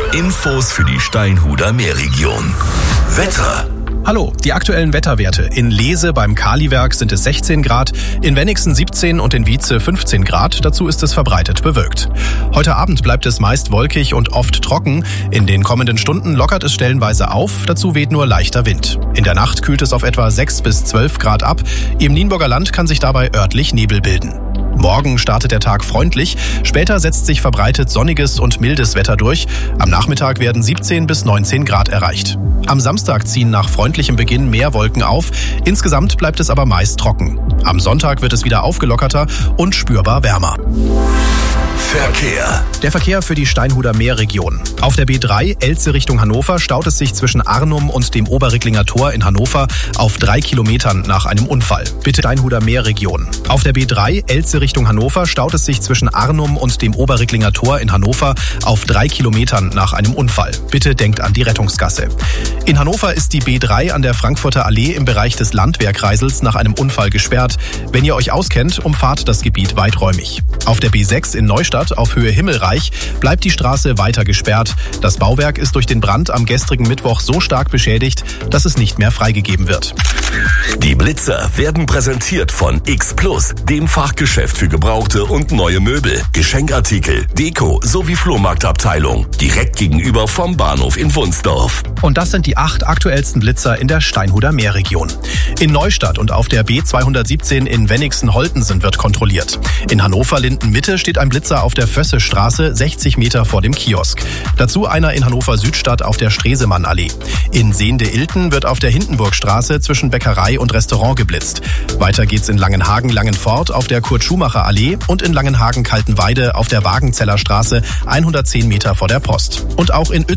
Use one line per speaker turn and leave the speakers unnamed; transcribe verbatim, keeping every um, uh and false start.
Infos für die Steinhuder Meerregion. Wetter.
Hallo, die aktuellen Wetterwerte. In Lehse beim Kaliwerk sind es sechzehn Grad, in Wenningsen siebzehn und in Wietze fünfzehn Grad. Dazu ist es verbreitet bewölkt. Heute Abend bleibt es meist wolkig und oft trocken. In den kommenden Stunden lockert es stellenweise auf, dazu weht nur leichter Wind. In der Nacht kühlt es auf etwa sechs bis zwölf Grad ab. Im Nienburger Land kann sich dabei örtlich Nebel bilden. Morgen startet der Tag freundlich, später setzt sich verbreitet sonniges und mildes Wetter durch. Am Nachmittag werden siebzehn bis neunzehn Grad erreicht. Am Samstag ziehen nach freundlichem Beginn mehr Wolken auf, insgesamt bleibt es aber meist trocken. Am Sonntag wird es wieder aufgelockerter und spürbar wärmer.
Verkehr.
Der Verkehr für die Steinhuder Meerregion. Auf der B drei Elze Richtung Hannover staut es sich zwischen Arnum und dem Oberricklinger Tor in Hannover auf drei Kilometern nach einem Unfall. Bitte Steinhuder Meerregion. Auf der B drei Elze Richtung Hannover staut es sich zwischen Arnum und dem Oberricklinger Tor in Hannover auf drei Kilometern nach einem Unfall. Bitte denkt an die Rettungsgasse. In Hannover ist die B drei an der Frankfurter Allee im Bereich des Landwehrkreisels nach einem Unfall gesperrt. Wenn ihr euch auskennt, umfahrt das Gebiet weiträumig. Auf der B sechs in Neustadt auf Höhe Himmelreich bleibt die Straße weiter gesperrt. Das Bauwerk ist durch den Brand am gestrigen Mittwoch so stark beschädigt, dass es nicht mehr freigegeben wird.
Die Blitzer werden präsentiert von X Plus, dem Fachgeschäft für gebrauchte und neue Möbel, Geschenkartikel, Deko sowie Flohmarktabteilung. Direkt gegenüber vom Bahnhof in Wunsdorf.
Und das sind die acht aktuellsten Blitzer in der Steinhuder Meerregion. In Neustadt und auf der B zweihundertsiebzehn in Wenningsen-Holtensen wird kontrolliert. In Hannover-Linden-Mitte steht ein Blitzer auf der Fössestraße, sechzig Meter vor dem Kiosk. Dazu einer in Hannover-Südstadt auf der Stresemann-Allee. In Sehnde-Ilten wird auf der Hindenburgstraße zwischen Bäckerei und Restaurant geblitzt. Weiter geht's in Langenhagen-Langenfort auf der Kurt-Schumacher-Allee und in Langenhagen-Kaltenweide auf der Wagenzeller Straße, hundertzehn Meter vor der Post. Und auch in